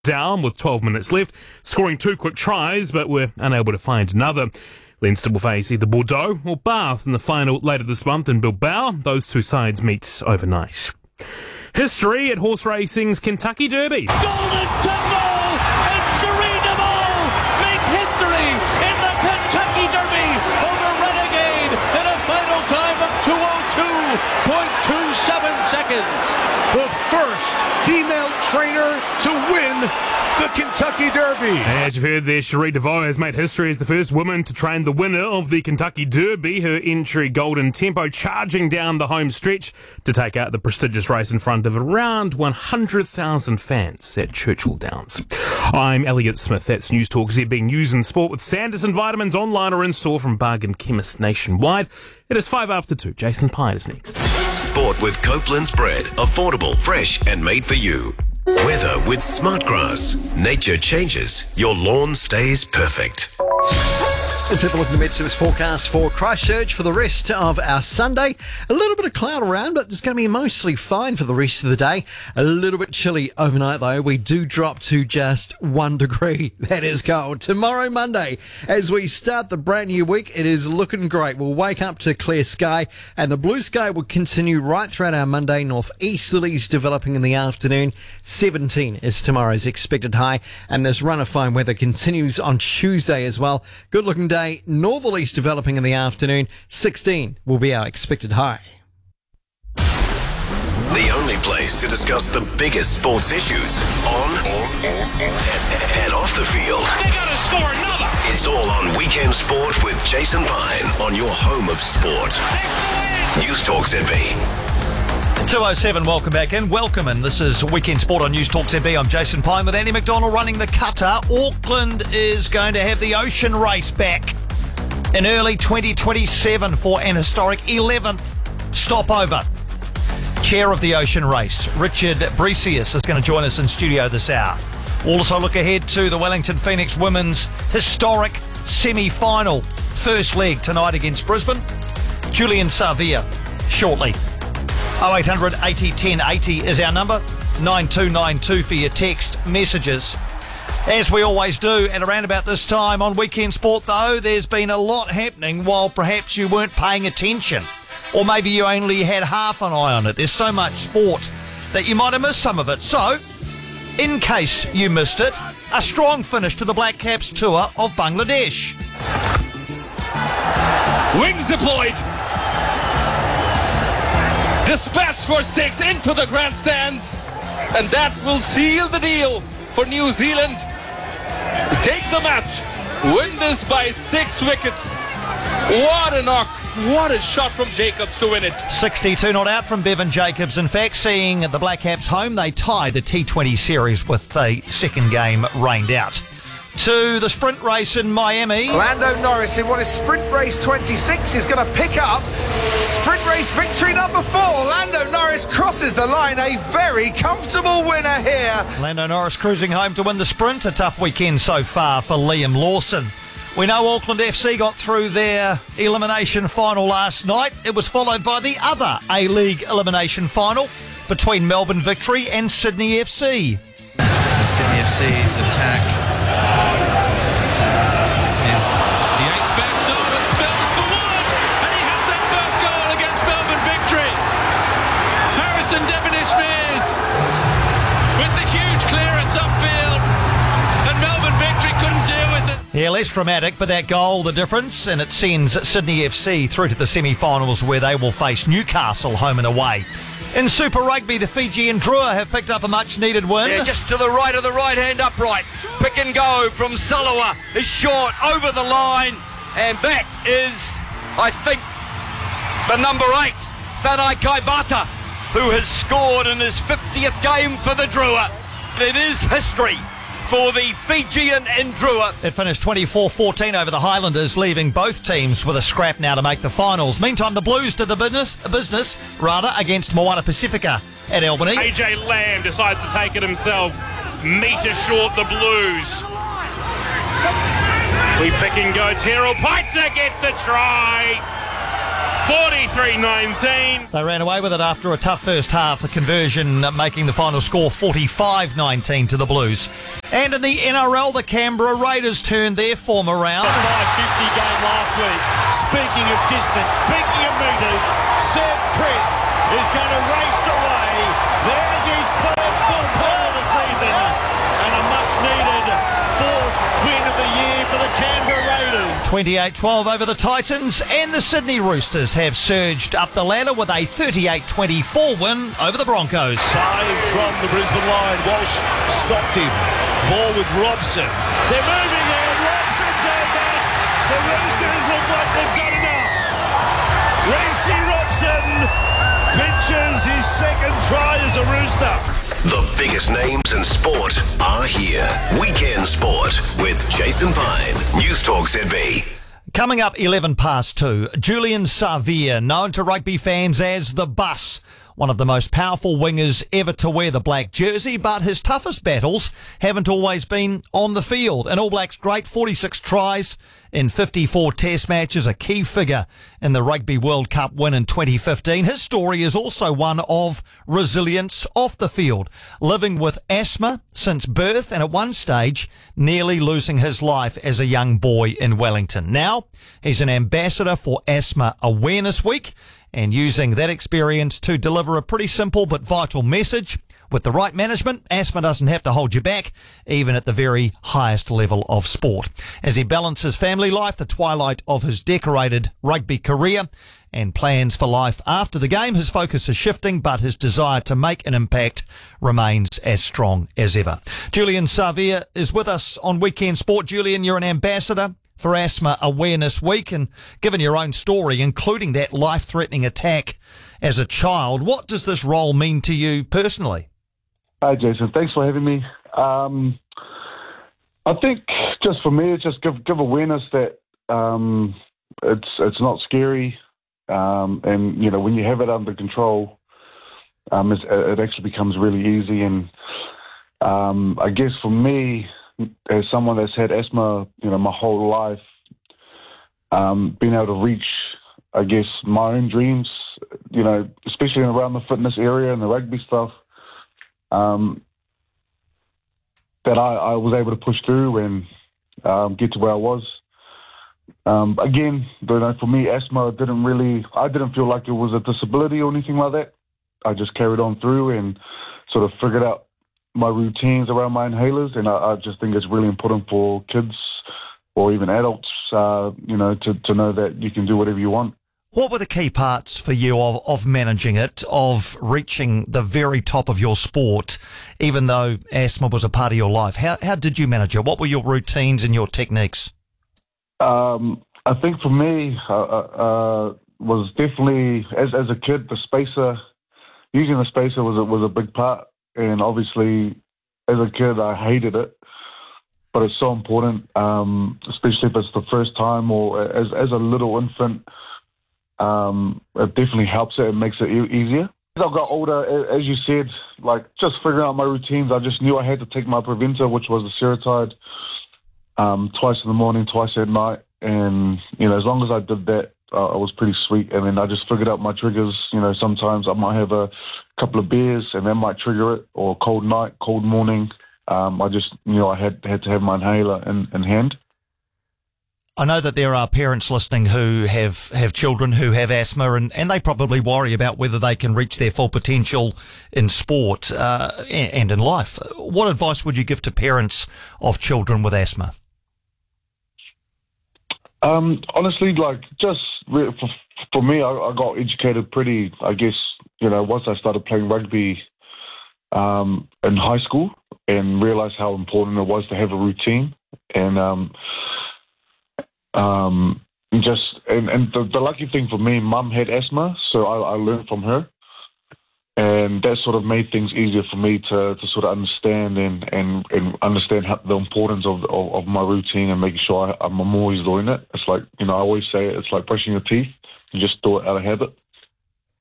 down with 12 minutes left, scoring 2 quick tries, but were unable to find another. Leinster will face either Bordeaux or Bath in the final later this month in Bilbao. Those two sides meet overnight. History at horse racing's Kentucky Derby. Golden Temple and Cherie DeVaux make history in the Kentucky Derby over Renegade in a final time of 2:02.27 seconds. The first female trainer to win the Kentucky Derby. As you've heard there, Cherie DeVaux has made history as the first woman to train the winner of the Kentucky Derby. Her entry, Golden Tempo, charging down the home stretch to take out the prestigious race in front of around 100,000 fans at Churchill Downs. I'm Elliot Smith. That's News Talk ZB News and Sport with Sanderson Vitamins online or in store from Bargain Chemists nationwide. It is 2:05. Jason Pine is next. Sport with Copeland's bread. Affordable, fresh and made for you. Weather with Smartgrass. Nature changes. Your lawn stays perfect. Let's have a look at the Met Service forecast for Christchurch for the rest of our Sunday. A little bit of cloud around, but it's going to be mostly fine for the rest of the day. A little bit chilly overnight, though. We do drop to just 1 degree. That is cold. Tomorrow, Monday, as we start the brand new week, it is looking great. We'll wake up to clear sky, and the blue sky will continue right throughout our Monday. Northeasterlies developing in the afternoon. 17 is tomorrow's expected high, and this run of fine weather continues on Tuesday as well. Good looking day. Northerlies developing in the afternoon. 16 will be our expected high. The only place to discuss the biggest sports issues on and off the field. They gotta score another. It's all on Weekend Sport with Jason Pine on your home of sport. News Talk ZB. 2:07, welcome back in. Welcome in. This is Weekend Sport on News Talk ZB. I'm Jason Pine with Andy McDonald running the cutter. Auckland is going to have the Ocean Race back in early 2027 for an historic 11th stopover. Chair of the Ocean Race, Richard Brecius, is going to join us in studio this hour. We'll also look ahead to the Wellington Phoenix women's historic semi-final. First leg tonight against Brisbane. Julian Savia shortly. 0800 80 10 80 is our number. 9292 for your text messages. As we always do at around about this time on Weekend Sport, though, there's been a lot happening while perhaps you weren't paying attention. Or maybe you only had half an eye on it. There's so much sport that you might have missed some of it. So, in case you missed it, a strong finish to the Black Caps tour of Bangladesh. Wings deployed. Dispatched for 6 into the grandstands, and that will seal the deal for New Zealand. Take the match, win this by 6 wickets. What a knock, what a shot from Jacobs to win it. 62 not out from Bevan Jacobs. In fact, seeing the Black Caps home, they tie the T20 series with a second game rained out. To the sprint race in Miami. Lando Norris in what is sprint race 26 is going to pick up sprint race victory number 4. Lando Norris crosses the line, a very comfortable winner here. Lando Norris cruising home to win the sprint. A tough weekend so far for Liam Lawson. We know Auckland FC got through their elimination final last night. It was followed by the other A-League elimination final between Melbourne Victory and Sydney FC. Sydney FC's attack is the 8th best. Oh, it spills for 1, and he has that first goal against Melbourne Victory. Harrison Devonish-Mears with the huge clearance upfield, and Melbourne Victory couldn't deal with it. Yeah, less dramatic, but that goal, the difference, and it sends Sydney FC through to the semi-finals where they will face Newcastle home and away. In Super Rugby, the Fijian Drua have picked up a much-needed win. Yeah, just to the right of the right-hand upright. Pick and go from Salawa is short, over the line. And that is, I think, the number 8, Whanai Kaivata, who has scored in his 50th game for the Drua. It is history for the Fijian in Drua. It finished 24-14 over the Highlanders, leaving both teams with a scrap now to make the finals. Meantime, the Blues did the business against Moana Pacifica at Albany. AJ Lamb decides to take it himself. Metre short the Blues. We pick and go. Terrell Pitzer gets the try 43-19. They ran away with it after a tough first half, the conversion making the final score 45-19 to the Blues. And in the NRL, the Canberra Raiders turned their form around. 550 game last week. Speaking of distance, speaking of metres, Sir Chris is going to race away. There's his first full point of the season and a much-needed fourth win of the year for the Canberra Raiders. 28-12 over the Titans, and the Sydney Roosters have surged up the ladder with a 38-24 win over the Broncos. Save from the Brisbane line. Walsh stopped him. Ball with Robson. They're moving there. Robson's over. The Roosters look like they've got enough. Reece Robson pinches his second try as a Rooster. The biggest names in sport are here. Weekend Sport with Jason Pine. News Talk ZB. Coming up 11 past 2, Julian Savea, known to rugby fans as the Bus. One of the most powerful wingers ever to wear the black jersey, but his toughest battles haven't always been on the field. An All Blacks great, 46 tries in 54 test matches, a key figure in the Rugby World Cup win in 2015. His story is also one of resilience off the field, living with asthma since birth and at one stage nearly losing his life as a young boy in Wellington. Now he's an ambassador for Asthma Awareness Week, and using that experience to deliver a pretty simple but vital message. With the right management, asthma doesn't have to hold you back, even at the very highest level of sport. As he balances family life, the twilight of his decorated rugby career, and plans for life after the game, his focus is shifting, but his desire to make an impact remains as strong as ever. Julian Savea is with us on Weekend Sport. Julian, you're an ambassador for Asthma Awareness Week, and given your own story, including that life-threatening attack as a child, what does this role mean to you personally? Hi, Jason. Thanks for having me. I think just for me, it's just give awareness that it's not scary, and you know, when you have it under control, it actually becomes really easy. And I guess for me, as someone that's had asthma, you know, my whole life, being able to reach, I guess, my own dreams, you know, especially around the fitness area and the rugby stuff, that I was able to push through and get to where I was. Again, you know, for me, asthma I didn't feel like it was a disability or anything like that. I just carried on through and sort of figured out my routines around my inhalers, and I just think it's really important for kids or even adults, you know, to know that you can do whatever you want. What were the key parts for you of managing it, of reaching the very top of your sport, even though asthma was a part of your life? How did you manage it? What were your routines and your techniques? I think for me, was definitely, as a kid, the spacer, using the spacer was a big part. And obviously, as a kid, I hated it. But it's so important, especially if it's the first time or as a little infant. It definitely helps it and makes it easier. As I got older, as you said, like just figuring out my routines, I just knew I had to take my preventer, which was the Seretide, twice in the morning, twice at night. And, you know, as long as I did that, I was pretty sweet. And then I just figured out my triggers. You know, sometimes I might have a couple of beers and that might trigger it, or cold night, cold morning. I just knew I had to have my inhaler in hand. I know that there are parents listening who have children who have asthma, and they probably worry about whether they can reach their full potential in sport and in life. What advice would you give to parents of children with asthma? Honestly, like just for me, I got educated pretty, I guess, you know, once I started playing rugby in high school and realized how important it was to have a routine. And the lucky thing for me, Mum had asthma, so I learned from her, and that sort of made things easier for me to sort of understand and understand the importance of my routine and making sure I'm always doing it. It's like, you know, I always say it's like brushing your teeth. You just do it out of habit.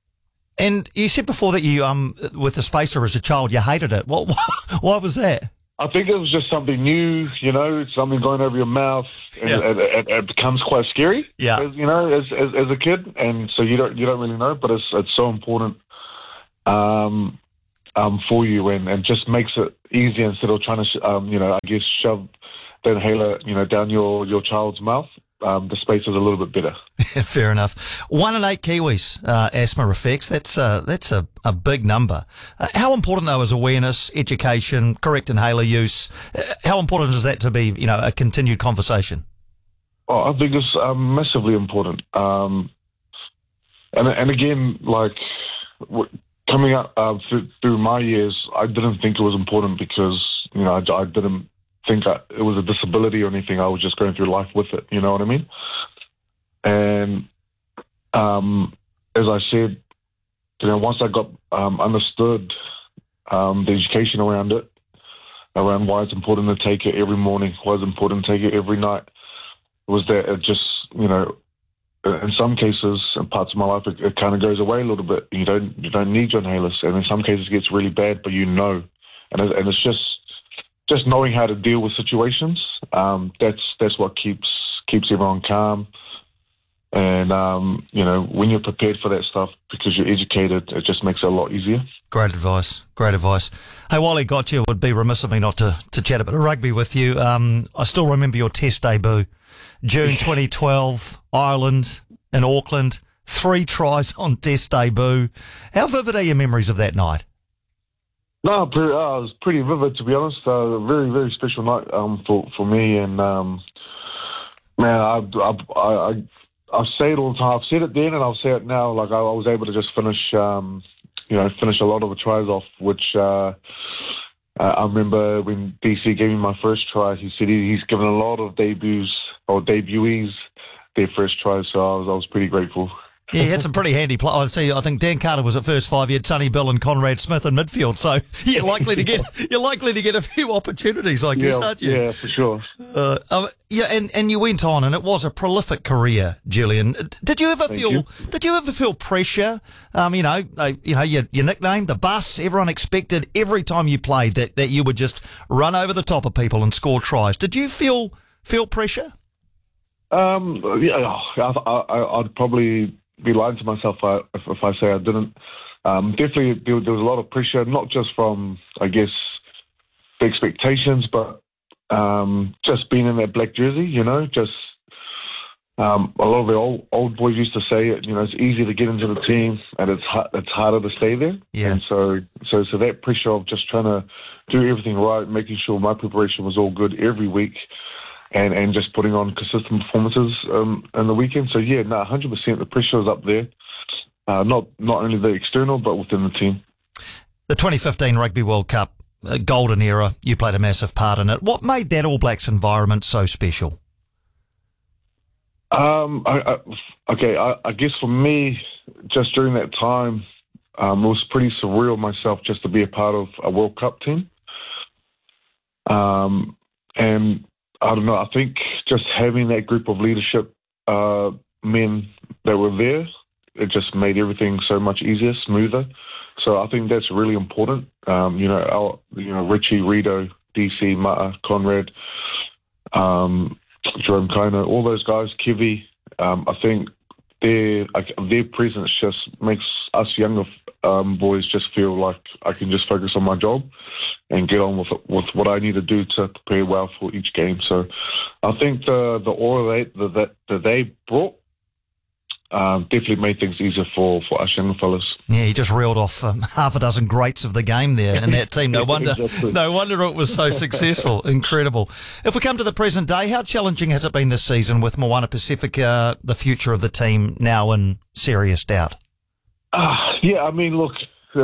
And you said before that you with the spacer as a child you hated it. Why was that? I think it was just something new, you know, something going over your mouth, and it becomes quite scary, as a kid, and so you don't really know, but it's so important for you, and just makes it easier instead of trying to, shove the inhaler, down your child's mouth. The space is a little bit better. Fair enough. 1 in 8 Kiwis, asthma affects. That's a big number. How important though is awareness, education, correct inhaler use? How important is that to be, a continued conversation? Oh, I think it's massively important. And again, like coming up through my years, I didn't think it was important because I didn't think it was a disability or anything. I was just going through life with it, you know what I mean? And as I said, once I got understood the education around it, around why it's important to take it every morning, why it's important to take it every night, was that it just, in some cases, in parts of my life, it kind of goes away a little bit. You don't need your inhalers, and in some cases it gets really bad, but and it's just knowing how to deal with situations. That's what keeps everyone calm. And, when you're prepared for that stuff because you're educated, it just makes it a lot easier. Great advice. Hey, while I got you, it would be remiss of me not to chat a bit of rugby with you. I still remember your test debut, June 2012, Ireland in Auckland, 3 tries on test debut. How vivid are your memories of that night? No, it was pretty vivid, to be honest. A very, very special night for me. And, man, I say it all the time. I've said it then and I'll say it now. Like, I was able to just finish a lot of the tries off, which I remember when DC gave me my first try, he said he's given a lot of debutees their first try, so I was pretty grateful. Yeah, he had some pretty handy play. I think Dan Carter was at first 5. You had Sonny Bill and Conrad Smith in midfield, so you're likely to get a few opportunities, I guess, aren't you? Yeah, for sure. And you went on, and it was a prolific career, Julian. Did you ever feel pressure? Your nickname, the Bus. Everyone expected every time you played that you would just run over the top of people and score tries. Did you feel pressure? I'd probably be lying to myself if I say I didn't. Definitely, there was a lot of pressure, not just from, I guess, the expectations, but just being in that black jersey. Just a lot of the old boys used to say it. It's easy to get into the team, and it's harder to stay there. Yeah. And so that pressure of just trying to do everything right, making sure my preparation was all good every week. And just putting on consistent performances in the weekend. So, 100% the pressure is up there. Not only the external, but within the team. The 2015 Rugby World Cup, golden era, you played a massive part in it. What made that All Blacks environment so special? I guess for me, just during that time, it was pretty surreal myself just to be a part of a World Cup team. And I don't know, I think just having that group of leadership men that were there, it just made everything so much easier, smoother. So I think that's really important. Richie, Rito, DC, Mata, Conrad, Jerome Kona, all those guys, Kevy, I think their presence just makes us younger boys just feel like I can just focus on my job and get on with what I need to do to prepare well for each game. So I think the aura that they brought definitely made things easier for us younger fellas. Yeah, he just reeled off half a dozen greats of the game there in that team. No wonder it was so successful. Incredible. If we come to the present day, how challenging has it been this season with Moana Pacifica, the future of the team now in serious doubt? Look,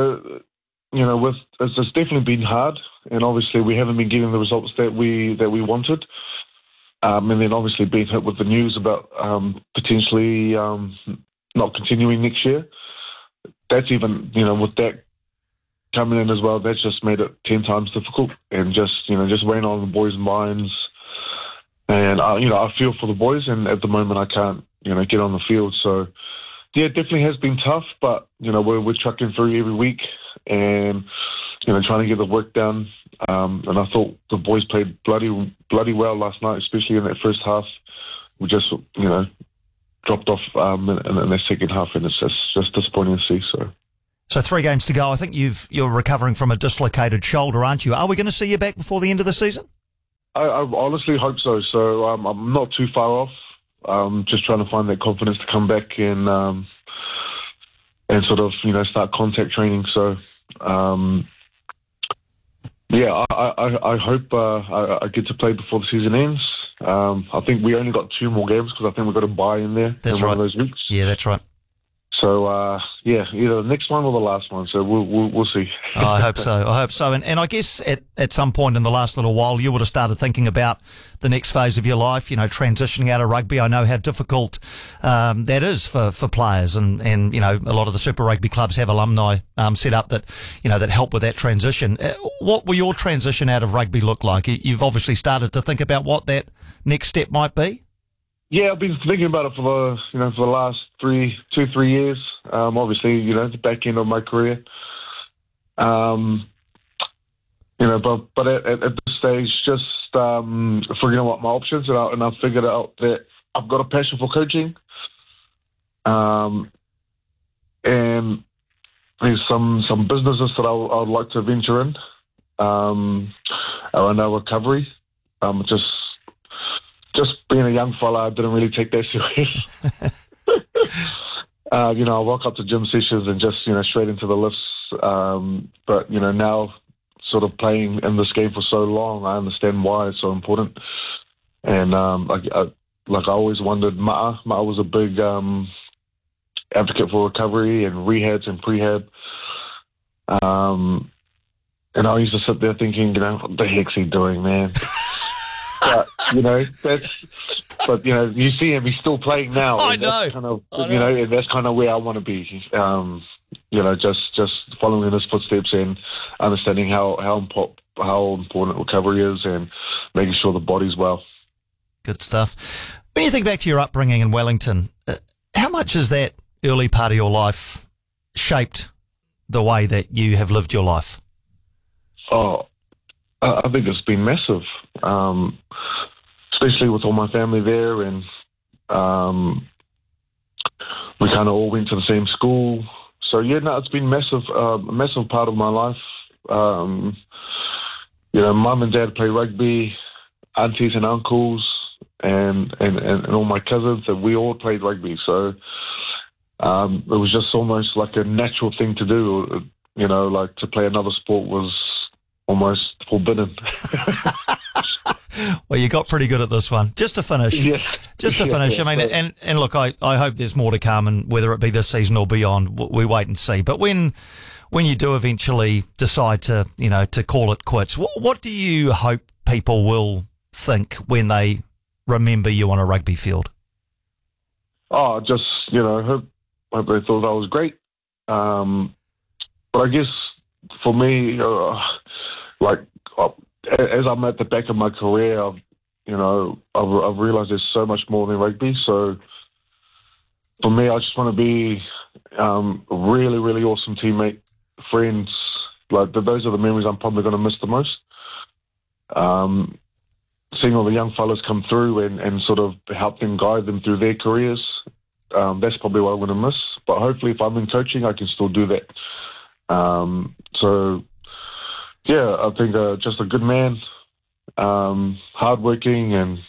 it's definitely been hard, and obviously we haven't been getting the results that we wanted. And then obviously being hit with the news about potentially not continuing next year. That's even, with that coming in as well, that's just made it 10 times difficult, and just weighing on the boys' minds. And, I feel for the boys, and at the moment I can't, get on the field. So, yeah, it definitely has been tough, but, we're trucking through every week and trying to get the work done. And I thought the boys played bloody well last night, especially in that first half. We just, dropped off in the second half, and it's just disappointing to see. So 3 games to go. I think you're recovering from a dislocated shoulder, aren't you? Are we going to see you back before the end of the season? I honestly hope so. So I'm not too far off. Just trying to find that confidence to come back and sort of start contact training. So I hope I get to play before the season ends. I think we only got 2 more games because I think we've got a bye in there. That's in right. One of those weeks. Yeah, that's right. So, either the next one or the last one. So we'll see. I hope so. And I guess at some point in the last little while, you would have started thinking about the next phase of your life, transitioning out of rugby. I know how difficult that is for players. And a lot of the Super Rugby clubs have alumni set up that help with that transition. What will your transition out of rugby look like? You've obviously started to think about what that next step might be. Yeah, I've been thinking about it for the last 3 years. Obviously, the back end of my career. But at this stage, just figuring out what my options are, and I've figured out that I've got a passion for coaching. And there's some businesses that I would like to venture in around our recovery. Just being a young fella, I didn't really take that serious. I walk up to gym sessions and just, straight into the lifts. But, now sort of playing in this game for so long, I understand why it's so important. And, I always wondered, Ma'a was a big advocate for recovery and rehabs and prehab. And I used to sit there thinking, what the heck's he doing, man? But you see him, he's still playing now. I know. That's kind of, and that's kind of where I want to be. Just following in his footsteps and understanding how important recovery is and making sure the body's well. Good stuff. When you think back to your upbringing in Wellington, how much has that early part of your life shaped the way that you have lived your life? Oh, I think it's been massive, especially with all my family there, and we kind of all went to the same school. So it's been massive, a massive part of my life. Mum and dad play rugby, aunties and uncles, and all my cousins, and we all played rugby. So it was just almost like a natural thing to do. Like to play another sport was almost forbidden. Well, you got pretty good at this one. Just to finish. Yeah. I mean, and look, I hope there's more to come, and whether it be this season or beyond, we wait and see. But when you do eventually decide to, to call it quits, what do you hope people will think when they remember you on a rugby field? Oh, just, hope they thought I was great. But I guess for me, as I'm at the back of my career, I've realised there's so much more than rugby. So for me, I just want to be a really, really awesome teammate, friends. Like those are the memories I'm probably going to miss the most. Seeing all the young fellas come through and sort of help them, guide them through their careers, that's probably what I'm going to miss. But hopefully if I'm in coaching, I can still do that. I think just a good man, hardworking, and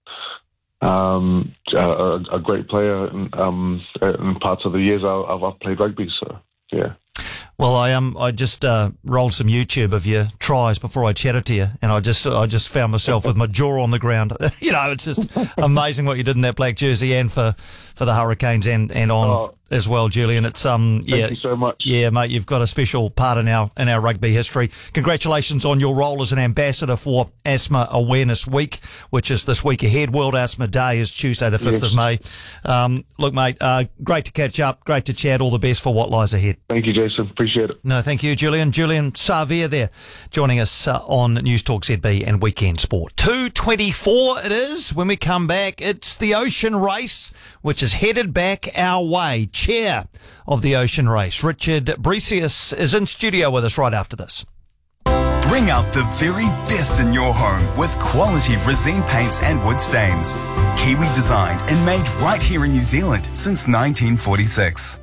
a great player in parts of the years I've played rugby. So, yeah. Well, I just rolled some YouTube of your tries before I chatted to you, and I just found myself with my jaw on the ground. It's just amazing what you did in that black jersey, and for the Hurricanes and on as well, Julian. It's Thank you so much. Yeah, mate, you've got a special part in our rugby history. Congratulations on your role as an ambassador for Asthma Awareness Week, which is this week ahead. World Asthma Day is Tuesday, the 5th of May. Look, mate, great to catch up, great to chat. All the best for what lies ahead. Thank you, Jason. Appreciate it. No, thank you, Julian. Julian Savia there, joining us on News Talk ZB and Weekend Sport. 2:24 it is. When we come back, it's the Ocean Race, which is headed back our way. Chair of the Ocean Race, Richard Brecius, is in studio with us right after this. Bring out the very best in your home with quality Resene paints and wood stains. Kiwi designed and made right here in New Zealand since 1946.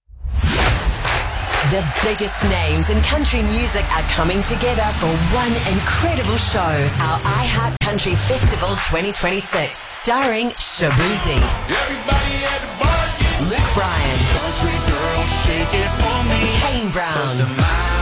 The biggest names in country music are coming together for one incredible show. Our iHeart Country Festival 2026, starring Shabuzi, Luke Bryan, Country girl, shake it for me. Kane Brown,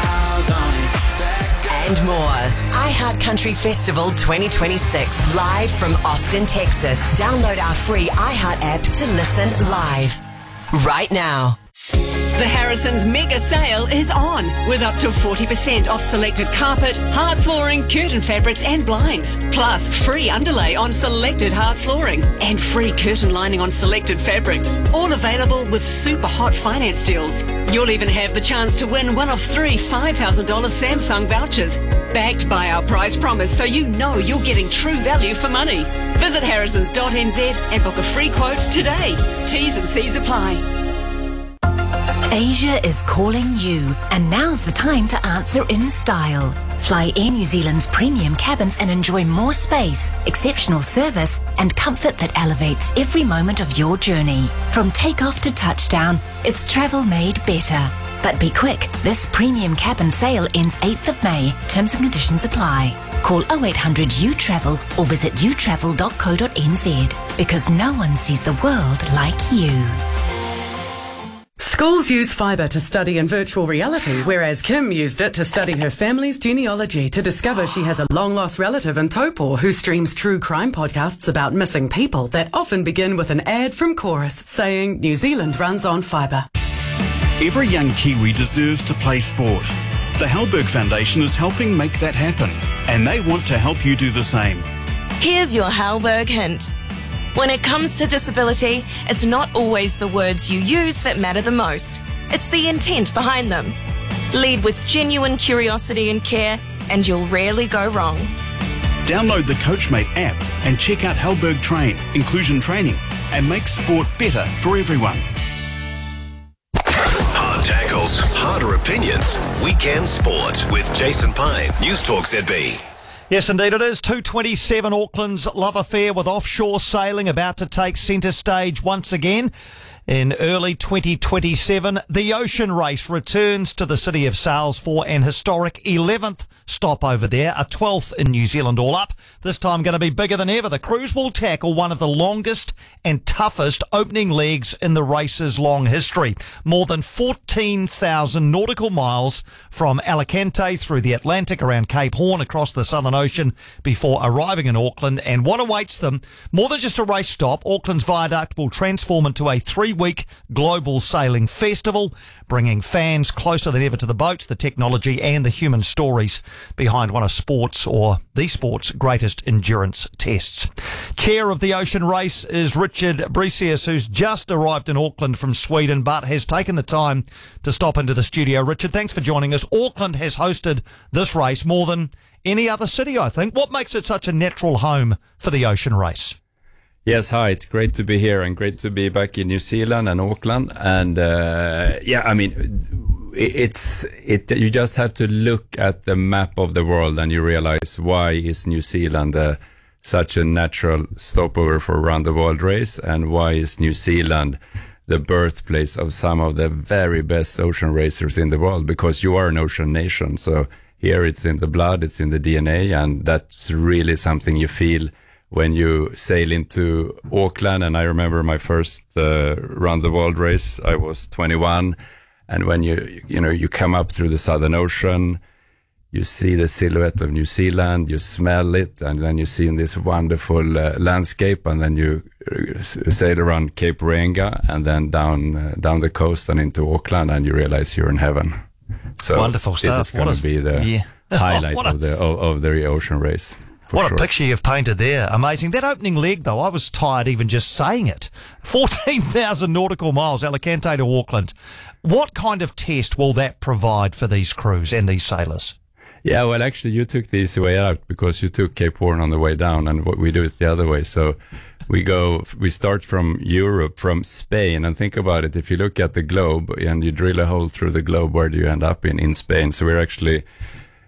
and more. iHeart Country Festival 2026, live from Austin, Texas. Download our free iHeart app to listen live right now. The Harrison's mega sale is on, with up to 40% off selected carpet, hard flooring, curtain fabrics and blinds. Plus free underlay on selected hard flooring and free curtain lining on selected fabrics. All available with super hot finance deals. You'll even have the chance to win one of 3 $5,000 Samsung vouchers. Backed by our price promise, so you know you're getting true value for money. Visit harrisons.nz and book a free quote today. T's and C's apply. Asia is calling you, and now's the time to answer in style. Fly Air New Zealand's premium cabins and enjoy more space, exceptional service, and comfort that elevates every moment of your journey. From takeoff to touchdown, it's travel made better. But be quick, this premium cabin sale ends 8th of May. Terms and conditions apply. Call 0800 U-Travel or visit utravel.co.nz, because no one sees the world like you. Schools use fibre to study in virtual reality, whereas Kim used it to study her family's genealogy to discover she has a long-lost relative in Taupo who streams true crime podcasts about missing people that often begin with an ad from Chorus saying New Zealand runs on fibre. Every young Kiwi deserves to play sport. The Halberg Foundation is helping make that happen, and they want to help you do the same. Here's your Halberg hint. When it comes to disability, it's not always the words you use that matter the most. It's the intent behind them. Lead with genuine curiosity and care, and you'll rarely go wrong. Download the Coachmate app and check out Halberg Train, inclusion training, and make sport better for everyone. Hard tackles, harder opinions. Weekend Sport with Jason Pine, News Talk ZB. Yes, indeed it is. 2:27, Auckland's love affair with offshore sailing about to take centre stage once again. In early 2027, the Ocean Race returns to the city of Sails for an historic 11th stop over there, a 12th in New Zealand all up. This time going to be bigger than ever. The cruise will tackle one of the longest and toughest opening legs in the race's long history. More than 14,000 nautical miles from Alicante through the Atlantic around Cape Horn across the Southern Ocean before arriving in Auckland. And what awaits them, more than just a race stop, Auckland's Viaduct will transform into a 3-week global sailing festival, bringing fans closer than ever to the boats, the technology and the human stories behind one of sports, or the sport's greatest endurance tests. Chair of the Ocean Race is Richard Bresius, who's just arrived in Auckland from Sweden, but has taken the time to stop into the studio. Richard, thanks for joining us. Auckland has hosted this race more than any other city, I think. What makes it such a natural home for the Ocean Race? Yes, hi. It's great to be here and great to be back in New Zealand and Auckland. And you just have to look at the map of the world and you realize why is New Zealand such a natural stopover for around the world race, and why is New Zealand the birthplace of some of the very best ocean racers in the world, because you are an ocean nation. So here it's in the blood, it's in the DNA, and that's really something you feel when you sail into Auckland. And I remember my first round the world race, I was 21. And when you come up through the Southern Ocean, you see the silhouette of New Zealand, you smell it, and then you see in this wonderful landscape, and then you sail around Cape Reinga and then down the coast and into Auckland, and you realize you're in heaven. So wonderful stuff. This is going to be the highlight of the ocean race. What a picture you've painted there. Amazing. That opening leg, though, I was tired even just saying it. 14,000 nautical miles, Alicante to Auckland. What kind of test will that provide for these crews and these sailors? Yeah, well, actually, you took the easy way out because you took Cape Horn on the way down, and we do it the other way. So we start from Europe, from Spain, and think about it. If you look at the globe and you drill a hole through the globe, where do you end up in Spain? So we're actually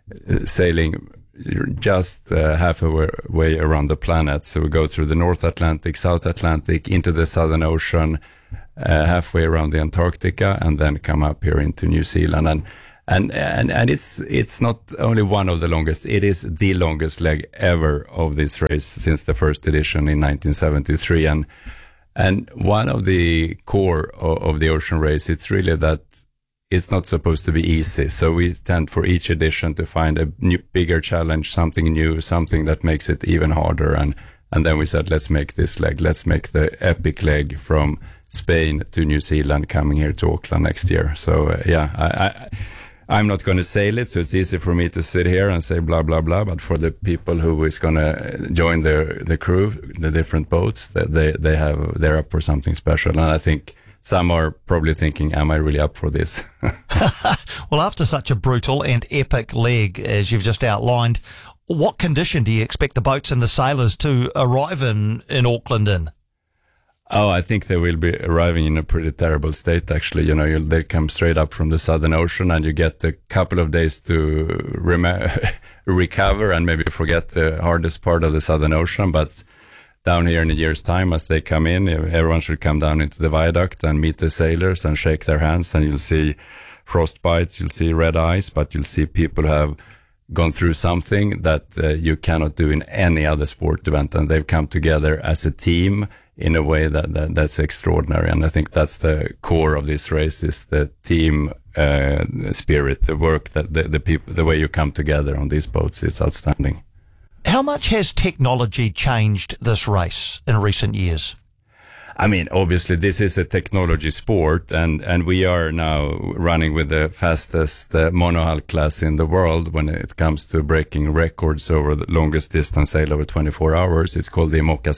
sailing just half a way around the planet. So we go through the North Atlantic, South Atlantic, into the Southern Ocean, halfway around the Antarctica, and then come up here into New Zealand. And it's not only one of the longest, it is the longest leg ever of this race since the first edition in 1973. And one of the core of the ocean race, it's really that it's not supposed to be easy. So we tend for each edition to find a new, bigger challenge, something new, something that makes it even harder. And then we said, let's make this leg. Let's make the epic leg from Spain to New Zealand coming here to Auckland next year. So I'm not going to sail it, so it's easy for me to sit here and say blah, blah, blah. But for the people who is going to join the crew, the different boats, they're up for something special. And I think some are probably thinking, am I really up for this? Well, after such a brutal and epic leg, as you've just outlined, what condition do you expect the boats and the sailors to arrive in Auckland in? Oh, I think they will be arriving in a pretty terrible state, actually. You know, they come straight up from the Southern Ocean, and you get a couple of days to recover and maybe forget the hardest part of the Southern Ocean. But down here in a year's time, as they come in, everyone should come down into the viaduct and meet the sailors and shake their hands, and you'll see frost bites, you'll see red eyes, but you'll see people who have gone through something that you cannot do in any other sport event, and they've come together as a team in a way that's extraordinary. And I think that's the core of this race, is the team spirit, the work that the people, the way you come together on these boats. It's outstanding. How much has technology changed this race in recent years? I mean, obviously this is a technology sport, and we are now running with the fastest monohull class in the world when it comes to breaking records over the longest distance sail over 24 hours. It's called the IMOCA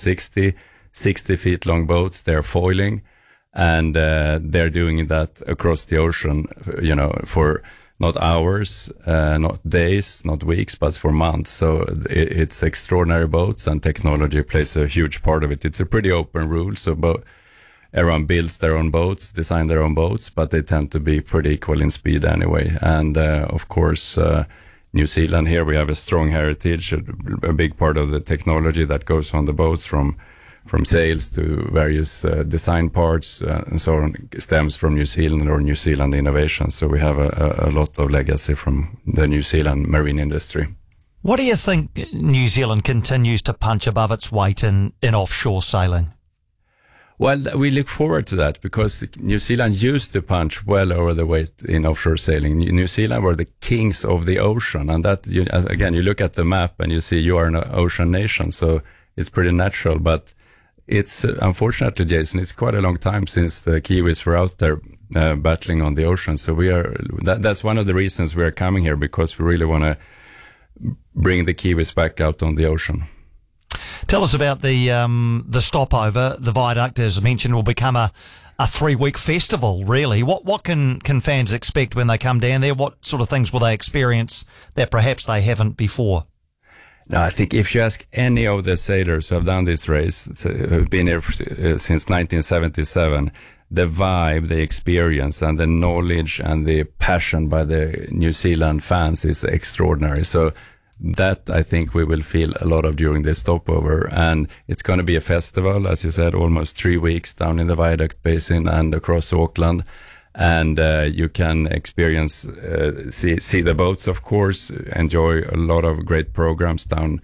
60 feet long boats. They're foiling, and they're doing that across the ocean, you know, for not hours, not days, not weeks, but for months. So it's extraordinary boats, and technology plays a huge part of it. It's a pretty open rule. So everyone builds their own boats, design their own boats, but they tend to be pretty equal in speed anyway. And of course, New Zealand, here we have a strong heritage, a big part of the technology that goes on the boats from sails to various design parts and so on stems from New Zealand or New Zealand innovations. So we have a lot of legacy from the New Zealand marine industry. What do you think New Zealand continues to punch above its weight in offshore sailing? Well, we look forward to that, because New Zealand used to punch well over the weight in offshore sailing. New Zealand were the kings of the ocean, and that, again, you look at the map and you see you are an ocean nation, so it's pretty natural. But it's unfortunately, Jason, it's quite a long time since the Kiwis were out there battling on the ocean. So that's one of the reasons we are coming here, because we really want to bring the Kiwis back out on the ocean. Tell us about the stopover. The viaduct, as mentioned, will become a 3-week festival, really. What can fans expect when they come down there? What sort of things will they experience that perhaps they haven't before? No, I think if you ask any of the sailors who have done this race, who've been here since 1977, the vibe, the experience, and the knowledge and the passion by the New Zealand fans is extraordinary. So that I think we will feel a lot of during this stopover. And it's going to be a festival, as you said, almost 3 weeks down in the Viaduct Basin and across Auckland. And you can experience, see the boats, of course, enjoy a lot of great programs down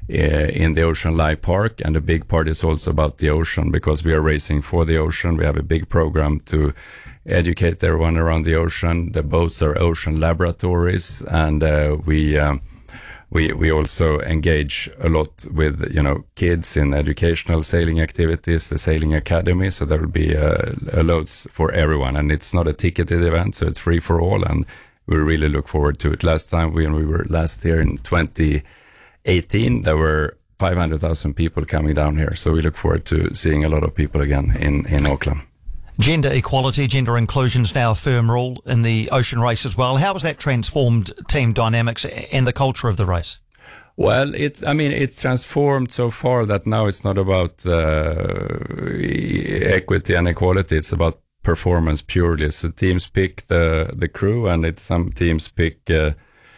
in the Ocean Live Park. And a big part is also about the ocean, because we are racing for the ocean. We have a big program to educate everyone around the ocean. The boats are ocean laboratories, and we also engage a lot with, kids in educational sailing activities, the Sailing Academy. So there will be loads for everyone, and it's not a ticketed event, so it's free for all, and we really look forward to it. Last time when we were last here in 2018, there were 500,000 people coming down here. So we look forward to seeing a lot of people again in Auckland. Gender equality, gender inclusion is now a firm rule in the ocean race as well. How has that transformed team dynamics and the culture of the race? Well, it's transformed so far that now it's not about equity and equality. It's about performance purely. So teams pick the crew, and some teams pick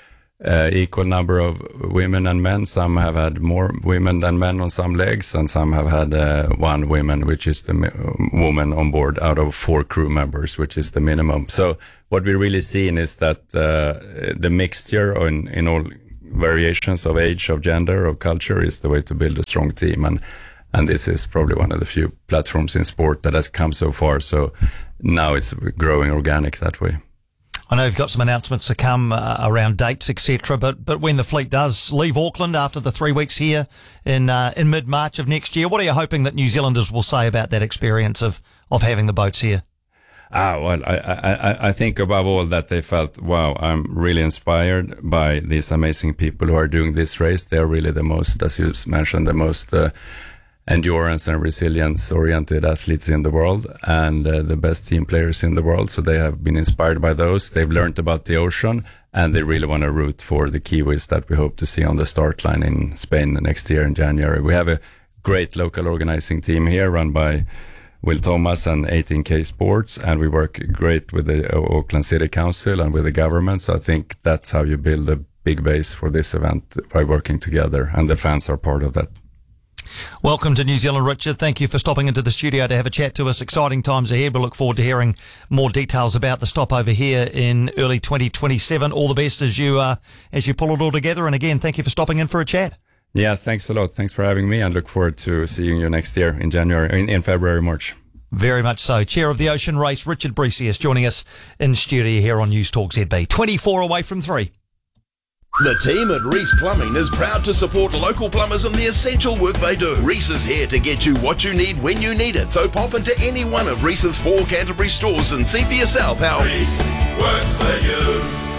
equal number of women and men. Some have had more women than men on some legs, and some have had one woman, which is the woman on board out of 4 crew members, which is the minimum. So what we're really seeing is that the mixture in all variations of age, of gender, of culture is the way to build a strong team. And this is probably one of the few platforms in sport that has come so far. So now it's growing organic that way. I know you've got some announcements to come around dates, etc. But when the fleet does leave Auckland after the 3 weeks here in mid-March of next year, what are you hoping that New Zealanders will say about that experience of having the boats here? Well, I think above all that they felt, wow, I'm really inspired by these amazing people who are doing this race. They're really the most, as you mentioned, the most endurance and resilience-oriented athletes in the world, and the best team players in the world. So they have been inspired by those. They've learned about the ocean, and they really want to root for the Kiwis that we hope to see on the start line in Spain next year in January. We have a great local organizing team here run by Will Thomas and 18K Sports, and we work great with the Auckland City Council and with the government. So I think that's how you build a big base for this event, by working together, and the fans are part of that. Welcome to New Zealand, Richard. Thank you for stopping into the studio to have a chat to us. Exciting times ahead. We'll look forward to hearing more details about the stopover here in early 2027. All the best as you pull it all together. And again, thank you for stopping in for a chat. Yeah, thanks a lot. Thanks for having me, and look forward to seeing you next year in January, in February, March. Very much so. Chair of the Ocean Race, Richard Brecius, joining us in studio here on News Talk ZB. 24 away from 3. The team at Reese Plumbing is proud to support local plumbers in the essential work they do. Reese is here to get you what you need when you need it. So pop into any one of Reese's 4 Canterbury stores and see for yourself how Reese works for you.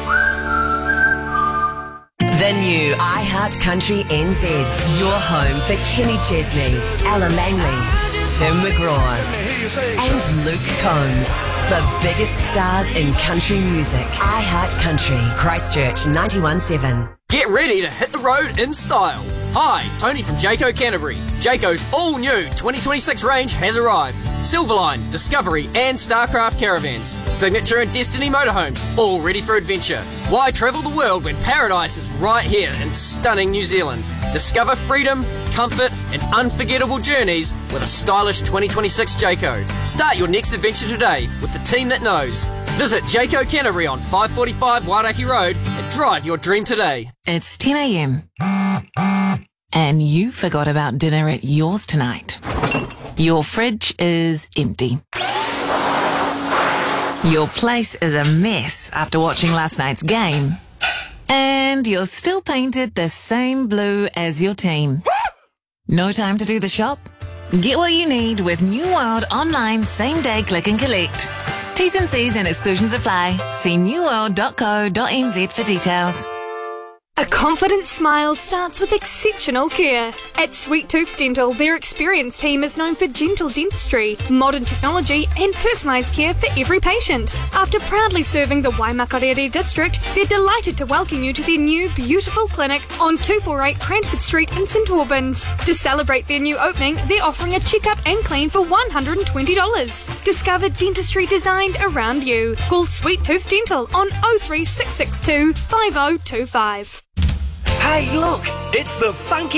The new iHeart Country NZ. Your home for Kenny Chesney, Ella Langley, Tim McGraw, and Luke Combs. The biggest stars in country music. iHeart Country, Christchurch 91.7. Get ready to hit the road in style. Hi, Tony from Jayco Canterbury. Jayco's all-new 2026 range has arrived. Silverline, Discovery and Starcraft caravans. Signature and Destiny motorhomes, all ready for adventure. Why travel the world when paradise is right here in stunning New Zealand? Discover freedom, comfort and unforgettable journeys with a stylish 2026 Jayco. Start your next adventure today with the team that knows. Visit Jayco Canterbury on 545 Wairaki Road and drive your dream today. It's 10 a.m. and you forgot about dinner at yours tonight. Your fridge is empty. Your place is a mess after watching last night's game. And you're still painted the same blue as your team. No time to do the shop? Get what you need with New World Online Same-Day Click and Collect. T's and C's and exclusions apply. See newworld.co.nz for details. A confident smile starts with exceptional care. At Sweet Tooth Dental, their experienced team is known for gentle dentistry, modern technology and personalised care for every patient. After proudly serving the Waimakarere district, they're delighted to welcome you to their new beautiful clinic on 248 Cranford Street in St Albans. To celebrate their new opening, they're offering a checkup and clean for $120. Discover dentistry designed around you. Call Sweet Tooth Dental on 03662 5025. Hey, look, it's the funky